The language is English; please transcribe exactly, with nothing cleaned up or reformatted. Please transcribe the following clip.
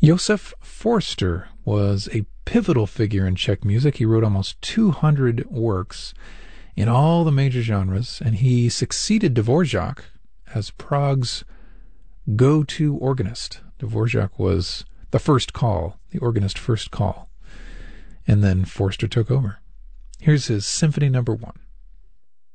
Josef Forster was a pivotal figure in Czech music. He wrote almost two hundred works in all the major genres, and he succeeded Dvorak as Prague's go-to organist. Dvorak was the first call, the organist first call, and then Forster took over. Here's his Symphony Number One.